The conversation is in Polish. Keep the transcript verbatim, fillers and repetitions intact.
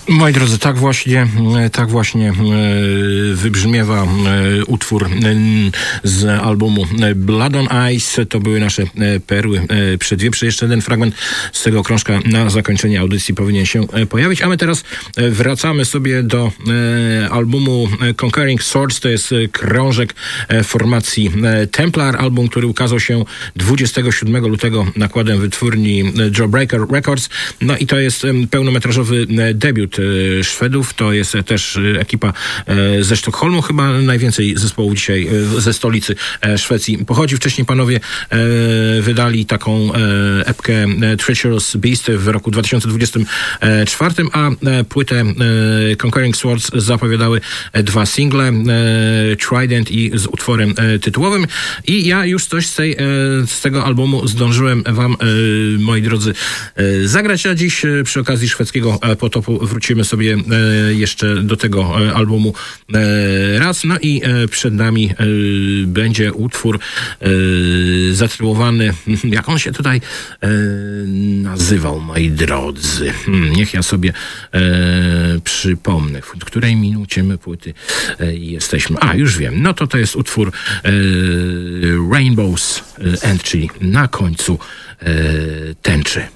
Moi drodzy, tak właśnie, tak właśnie wybrzmiewa utwór z albumu Blood on Ice. To były nasze perły przedwieprze. Jeszcze jeden fragment z tego krążka na zakończenie audycji powinien się pojawić. A my teraz wracamy sobie do albumu Conquering Swords. To jest krążek formacji Templar. Album, który ukazał się dwudziestego siódmego lutego nakładem wytwórni Jawbreaker Records. No i to jest pełnometrażowy debiut Szwedów. To jest też ekipa ze Sztokholmu. Chyba najwięcej zespołów dzisiaj ze stolicy Szwecji pochodzi. Wcześniej panowie wydali taką epkę Treacherous Beast w roku dwa tysiące dwudziestym czwartym, a płytę Conquering Swords zapowiadały dwa single, Trident i z utworem tytułowym. I ja już coś z, tej, z tego albumu zdążyłem wam, moi drodzy, zagrać, a dziś przy okazji szwedzkiego potopu wrócimy sobie jeszcze do tego albumu raz. No i przed nami będzie utwór zatytułowany, jak on się tutaj nazywał, moi drodzy. Niech ja sobie przypomnę, w której minucie my płyty jesteśmy. A, już wiem. No to to jest utwór Rainbow's End, czyli na końcu tęczy.